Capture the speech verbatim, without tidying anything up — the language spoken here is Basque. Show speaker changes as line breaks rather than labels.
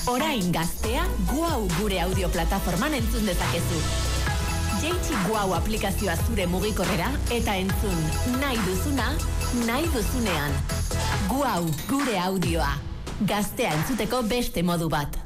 Orain gaztea Guau gure audio plataforman entzun dezakezu. Jeitsi Guau aplikazioa zure mugikorrera eta entzun nahi duzuna, nahi duzunean. Guau gure audioa. Gaztea entzuteko beste modu bat.